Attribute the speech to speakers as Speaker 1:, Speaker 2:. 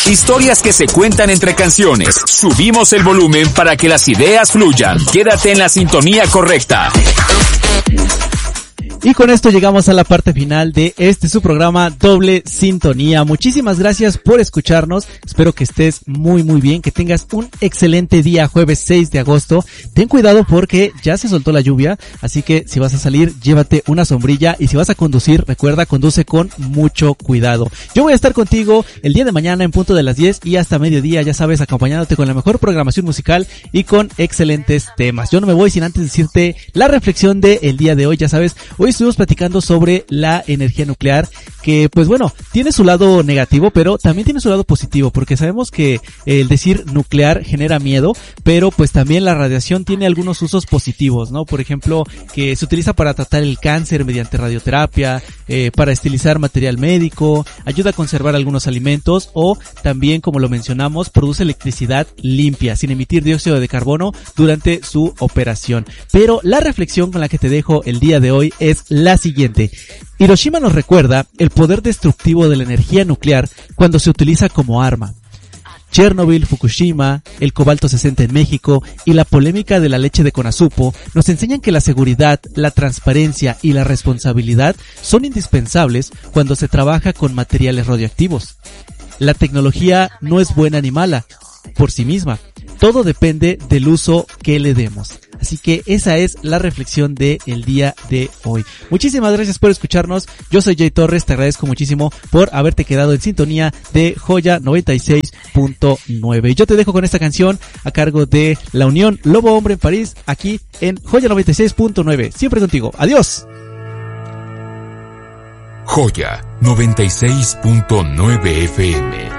Speaker 1: Historias que se cuentan entre canciones. Subimos el volumen para que las ideas fluyan. Quédate en la sintonía correcta.
Speaker 2: Y con esto llegamos a la parte final de su programa Doble Sintonía. Muchísimas gracias por escucharnos. Espero que estés muy bien, que tengas un excelente día, jueves 6 de agosto. Ten cuidado porque ya se soltó la lluvia, así que si vas a salir, llévate una sombrilla, y si vas a conducir, recuerda, conduce con mucho cuidado. Yo voy a estar contigo el día de mañana en punto de las 10 y hasta mediodía, ya sabes, acompañándote con la mejor programación musical y con excelentes temas. Yo no me voy sin antes decirte la reflexión del día de hoy. Ya sabes, hoy estuvimos platicando sobre la energía nuclear, que pues bueno, tiene su lado negativo, pero también tiene su lado positivo, porque sabemos que el decir nuclear genera miedo, pero pues también la radiación tiene algunos usos positivos, ¿no? Por ejemplo, que se utiliza para tratar el cáncer mediante radioterapia, para estilizar material médico, ayuda a conservar algunos alimentos, o también, como lo mencionamos, produce electricidad limpia, sin emitir dióxido de carbono durante su operación. Pero la reflexión con la que te dejo el día de hoy es la siguiente. Hiroshima nos recuerda el poder destructivo de la energía nuclear cuando se utiliza como arma. Chernobyl, Fukushima, el cobalto 60 en México y la polémica de la leche de Konosupo nos enseñan que la seguridad, la transparencia y la responsabilidad son indispensables cuando se trabaja con materiales radioactivos. La tecnología no es buena ni mala por sí misma. Todo depende del uso que le demos. Así que esa es la reflexión del día de hoy. Muchísimas gracias por escucharnos. Yo soy Jay Torres, te agradezco muchísimo por haberte quedado en sintonía de Joya 96.9. Yo te dejo con esta canción a cargo de la Unión Lobo Hombre en París, aquí en Joya 96.9. Siempre contigo. Adiós.
Speaker 1: Joya 96.9 FM.